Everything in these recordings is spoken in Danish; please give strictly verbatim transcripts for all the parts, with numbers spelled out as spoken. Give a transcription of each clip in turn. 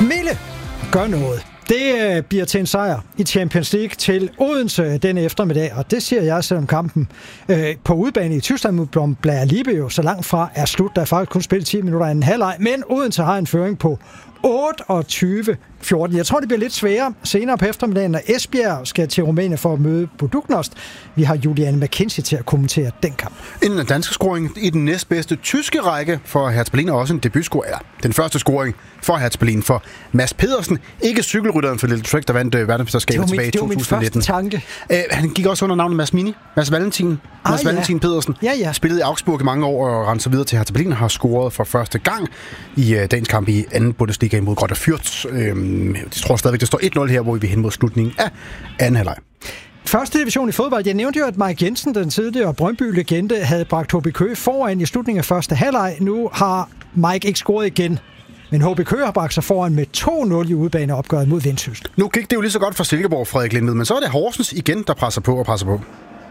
Mille gør noget. Det øh, bliver til en sejr i Champions League til Odense denne eftermiddag, og det siger jeg, selvom kampen øh, på udebane i Tyskland mod Blair Liebe jo så langt fra er slut. Der er faktisk kun spillet ti minutter i en halvleg, men Odense har en føring på otteogtyve fjorten. Jeg tror, det bliver lidt sværere senere på eftermiddagen, når Esbjerg skal til Rumænien for at møde Buduknost. Vi har Juliane McKenzie til at kommentere den kamp. En dansk scoring i den næstbedste tyske række for Hertha Berlin, og også en debutscore. Ja, den første scoring for Hertha Berlin for Mads Pedersen. Ikke cykelrytteren for Little Trek, der vandt uh, verdensmesterskabet tilbage i to tusind nitten. Det var min første tanke. Uh, han gik også under navnet Mads Mini. Mads Valentin. Ah, Mads ja. Valentin Pedersen. Ja, ja. Spillede i Augsburg i mange år og rendte videre til Hertha Berlin, har scoret for første gang i uh, dagens kamp i anden Bundesliga imod Greuther Fürth. Uh, jeg tror stadigvæk, det står et nul her, hvor vi er hen mod slutningen af anden halvleg. Første division i fodbold. Jeg nævnte jo, at Mike Jensen, den tidligere Brøndby-legende, havde bragt H B Køge foran i slutningen af første halvleg. Nu har Mike ikke scoret igen, men H B Køge har bragt sig foran med to nul i udebaneopgøret mod Vendsyssel. Nu gik det jo lige så godt for Silkeborg, Frederik Lindmed, men så er det Horsens igen, der presser på og presser på.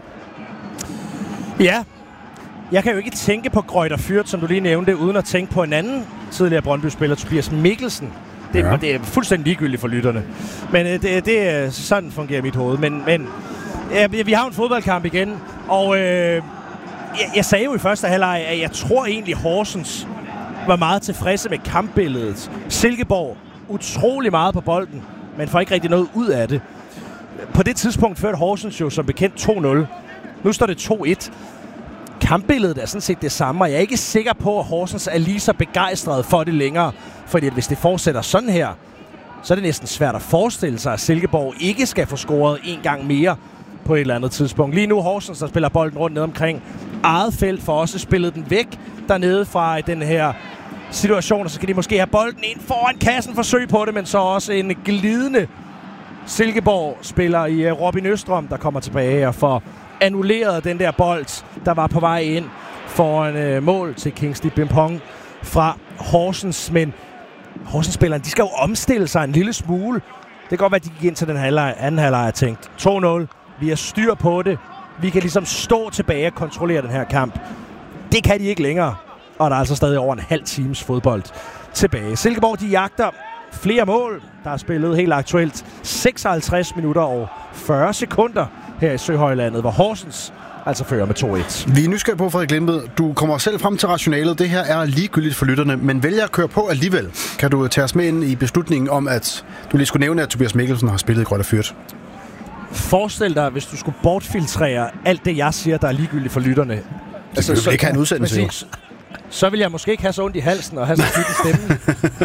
Ja, jeg kan jo ikke tænke på Greuther Fürth, som du lige nævnte, uden at tænke på en anden tidligere Brøndby-spiller, Tobias Mikkelsen. Det, ja. det er fuldstændig ligegyldigt for lytterne. Men det, det er sådan fungerer mit hoved. Men, men ja, vi har en fodboldkamp igen, og øh, jeg, jeg sagde jo i første halvleg, at jeg tror egentlig Horsens var meget tilfredse med kampbilledet. Silkeborg utrolig meget på bolden, men får ikke rigtig noget ud af det. På det tidspunkt førte Horsens jo som bekendt to nul. Nu står det to et. Kampbilledet er sådan set det samme, og jeg er ikke sikker på, at Horsens er lige så begejstret for det længere. Fordi hvis det fortsætter sådan her, så er det næsten svært at forestille sig, at Silkeborg ikke skal få scoret en gang mere på et eller andet tidspunkt. Lige nu Horsens, der spiller bolden rundt ned omkring eget felt, for også spillet den væk dernede fra den her situation, og så kan de måske have bolden ind foran kassen, forsøg på det, men så også en glidende Silkeborg-spiller i Robin Østrøm, der kommer tilbage og får annulleret den der bold, der var på vej ind foran øh, mål til Kingsley Bimpong fra Horsens. Men Horsens-spillerne, de skal jo omstille sig en lille smule. Det kan godt være, at de gik ind til den halvleg, anden halvleg og tænkt to nul. Vi har styr på det. Vi kan ligesom stå tilbage og kontrollere den her kamp. Det kan de ikke længere. Og der er altså stadig over en halv times fodbold tilbage. Silkeborg, de jagter flere mål. Der er spillet helt aktuelt seksoghalvtreds minutter og fyrre sekunder her i Søhøjlandet, hvor Horsens altså fører med to et. Vi er nysgerrige på, Frederik Lindmed. Du kommer selv frem til rationalet. Det her er ligegyldigt for lytterne, men vælger at køre på alligevel. Kan du tage os med ind i beslutningen om, at du lige skulle nævne, at Tobias Mikkelsen har spillet i Greuther Fürth? Forestil dig, hvis du skulle bortfiltrere alt det, jeg siger, der er ligegyldigt for lytterne. Det altså, så ikke have en udsendelse, jo. Så vil jeg måske ikke have så ondt i halsen og have så tyk i stemmen.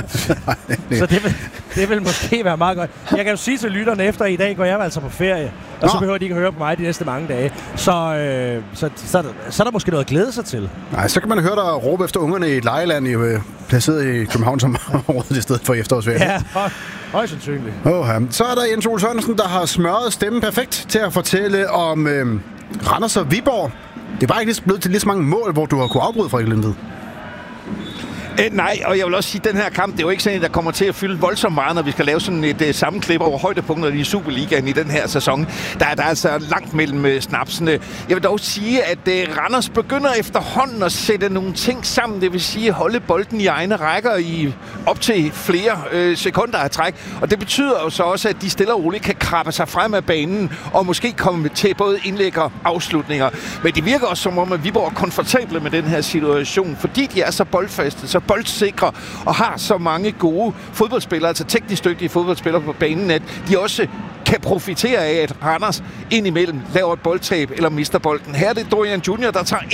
Så det vil, det vil måske være meget godt. Jeg kan jo sige til lytterne, efter i dag går jeg altså på ferie, og Nå. så behøver de ikke at høre på mig de næste mange dage. Så, øh, så, så, så er der måske noget at glæde sig til. Nej, så kan man høre dig råbe efter ungerne i et lejeland, øh, placeret i København som området i stedet for efterårsferie. Ja, højst sandsynligt. Oh, ja. Så er der Jens Ole Sørensen, der har smørret stemmen perfekt til at fortælle om øh, Randers og Viborg. Det var ikke blevet til lige så mange mål, hvor du har kunne afbryde, Frederik Lindmed. Øh, nej, og jeg vil også sige, at den her kamp, det er jo ikke sådan, at der kommer til at fylde voldsomt meget, når vi skal lave sådan et uh, sammenklip over højdepunkterne i Superligaen i den her sæson. Der er der altså langt mellem uh, snapsene. Jeg vil dog sige, at uh, Randers begynder efterhånden at sætte nogle ting sammen. Det vil sige, at holde bolden i egne rækker i op til flere uh, sekunder af træk. Og det betyder jo så også, at de stille og roligt kan krabbe sig frem af banen og måske komme til både indlæg og afslutninger. Men det virker også som om, at Viborg er komfortable med den her situation, fordi de er så boldfaste, så boldsikre og har så mange gode fodboldspillere, altså teknisk dygtige fodboldspillere på banen, at de også kan profitere af, at Randers indimellem laver et boldtab eller mister bolden. Her er det Dorian junior, der tager